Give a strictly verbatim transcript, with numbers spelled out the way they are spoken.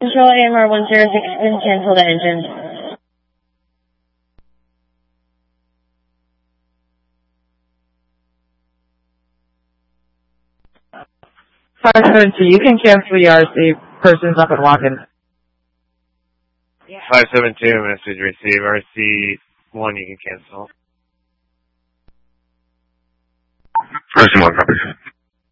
Control A M R one zero six can cancel the engine. five seven two, you can cancel the R C. Person's not going to log in. five seven two, message received. R C one, you can cancel. Person one, copy.